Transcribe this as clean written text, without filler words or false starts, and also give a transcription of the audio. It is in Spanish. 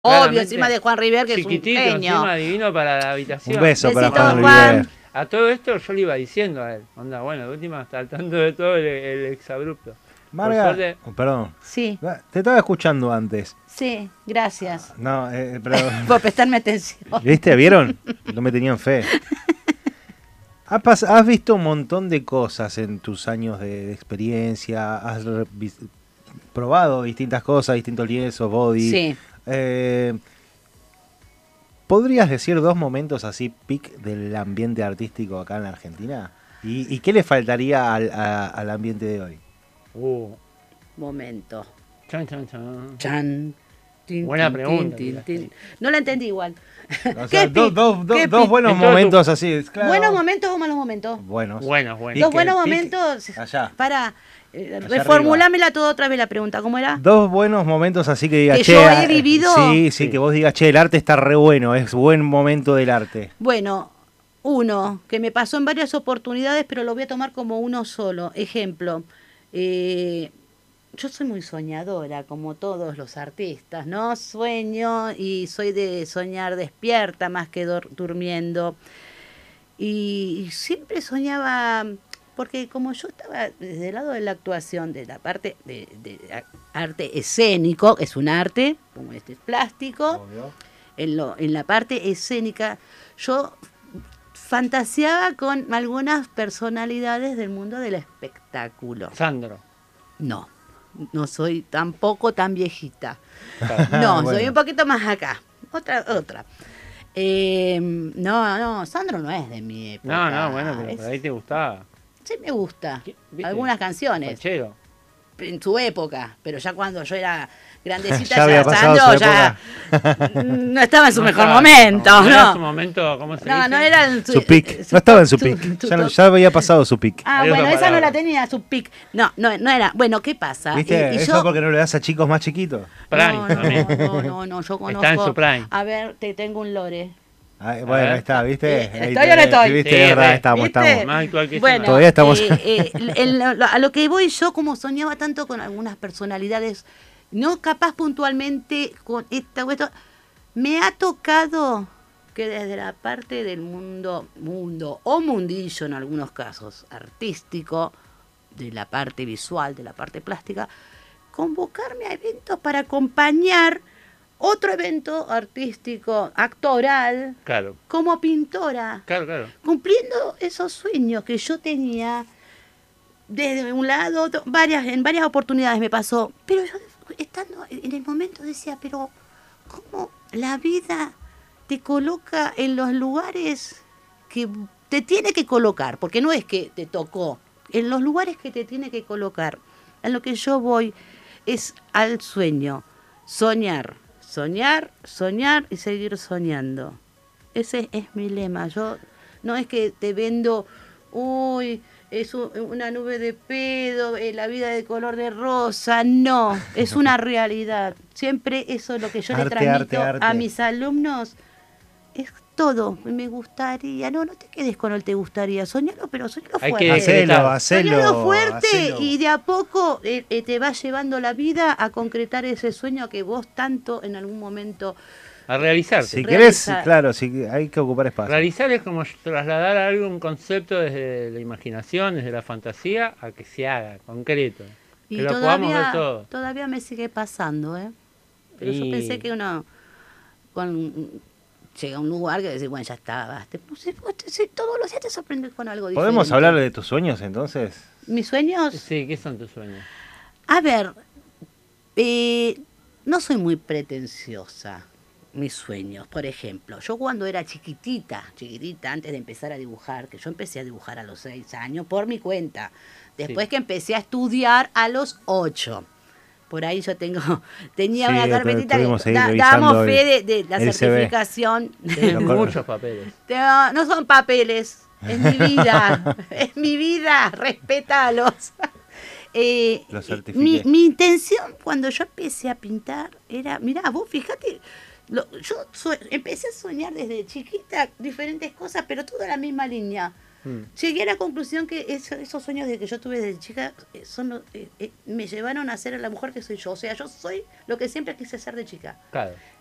Obvio, encima de Juan River, que chiquitito, es un genio. encima divino para la habitación. Un beso para Besito, Juan Juan. River. A todo esto yo le iba diciendo a él, onda, bueno, de última, hasta al tanto de todo el exabrupto. Marga, Por suerte- perdón, Sí, te estaba escuchando antes. sí, gracias No, pero, por prestarme atención. ¿viste? ¿Vieron? No me tenían fe. Has visto un montón de cosas en tus años de experiencia, has probado distintas cosas, distintos lienzos, body. Sí. ¿Podrías decir 2 momentos así pic del ambiente artístico acá en la Argentina? ¿Y qué le faltaría al ambiente de hoy? Momento. Chan, chan, chan. Chan. Tin, Buena tin, pregunta, tin, mira. tin. No la entendí igual. O ¿Qué sea, pic? ¿Qué dos pic? buenos En todo momentos así, claro. ¿Buenos momentos o malos momentos? Buenos. Bueno. Pic, Dos buenos pic, momentos. allá. Para, Allá reformulámela toda otra vez la pregunta. ¿Cómo era? 2 buenos momentos así que diga, ¿Que che, yo he vivido? Sí, Sí. que vos digas, che, el arte está re bueno, es buen momento del arte. Bueno, uno que me pasó en varias oportunidades, pero lo voy a tomar como uno solo. Ejemplo, yo soy muy soñadora, como todos los artistas, ¿no? Sueño y soy de soñar despierta más que durmiendo. Y siempre soñaba, porque como yo estaba desde el lado de la actuación, de la parte de arte escénico, es un arte, como este es plástico, en la parte escénica, yo fantaseaba con algunas personalidades del mundo del espectáculo. Sandro. No soy tampoco tan viejita. Bueno. Soy un poquito más acá. Otra. No, Sandro no es de mi época. No, bueno, pero por ahí te gustaba. Sí me gusta. ¿Viste? Algunas canciones. Fachero. En su época, pero ya cuando yo era grandecita, Ya había pasado Sandro su ya no estaba en su No mejor estaba, momento, no era ¿no? su momento, ¿cómo se No, dice? no era en Su pic. No estaba en su pic. Ya había pasado su pic. Ah, Hay bueno, otra esa no la palabra. tenía, su pic. No era. Bueno, ¿qué pasa? ¿Viste? Y Eso yo, porque no le das a chicos más chiquitos. Prime también. no, yo conozco. Está en su prime. A ver, te tengo un lore. Bueno, ahí está, ¿viste? Ahí ¿Estoy o no estoy? ¿Viste? Sí, Es verdad, re. estamos. ¿Viste? Más actual que Bueno, Todavía estamos- a lo que voy yo, como soñaba tanto con algunas personalidades, no capaz puntualmente con esta o esto, me ha tocado que desde la parte del mundo o mundillo en algunos casos, artístico, de la parte visual, de la parte plástica, convocarme a eventos para acompañar otro evento artístico, actoral, Claro, como pintora, claro. cumpliendo esos sueños que yo tenía desde un lado, en varias oportunidades me pasó, pero yo estando en el momento decía, pero ¿cómo la vida te coloca en los lugares que te tiene que colocar? Porque no es que te tocó, en los lugares que te tiene que colocar. A lo que yo voy es al sueño, soñar y seguir soñando. Ese es mi lema. Yo no es que te vendo, uy, es una nube de pedo, la vida de color de rosa. No, es una realidad. Siempre eso es lo que yo le transmito a mis alumnos. Es todo. Me gustaría. No te quedes con el te gustaría. Soñalo, pero soñalo Hay fuerte. que Hacelo. Soñalo fuerte hacelo. y de a poco te va llevando la vida a concretar ese sueño que vos tanto en algún momento... A realizarse. Si querés, Realizar. claro, hay que ocupar espacio. Realizar es como trasladar algún concepto desde la imaginación, desde la fantasía, a que se haga, concreto. Y Que lo podamos ver todavía, todo. todavía me sigue pasando, ¿eh? Pero yo Y- pensé que uno llega a un lugar que dice, bueno, ya está, basta. Si todos los días te sorprendes con algo diferente. ¿Podemos hablar de tus sueños entonces? ¿Mis sueños? Sí, ¿qué son tus sueños? A ver, no soy muy pretenciosa. Mis sueños, por ejemplo, yo cuando era chiquitita, antes de empezar a dibujar, que yo empecé a dibujar a los 6 años por mi cuenta, después Sí. que empecé a estudiar a los 8. Por ahí yo tenía Sí, una carpetita que pudimos seguir revisando damos fe de la el CV. certificación. Tienen Lo muchos papeles. No son papeles, es mi vida, es mi vida, respétalos. Lo certifiqué. Mi intención cuando yo empecé a pintar era, mirá, vos fíjate, yo empecé a soñar desde chiquita diferentes cosas, pero toda la misma línea. Llegué a la conclusión que esos sueños de que yo tuve desde chica me llevaron a ser la mujer que soy yo. O sea, yo soy lo que siempre quise ser de chica. Claro.